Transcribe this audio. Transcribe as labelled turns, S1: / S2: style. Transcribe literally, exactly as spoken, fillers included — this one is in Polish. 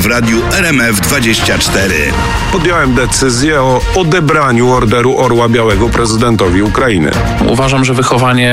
S1: w radiu R M F dwadzieścia cztery.
S2: Podjąłem decyzję o odebraniu Orderu Orła Białego prezydentowi Ukrainy.
S3: Uważam, że wychowanie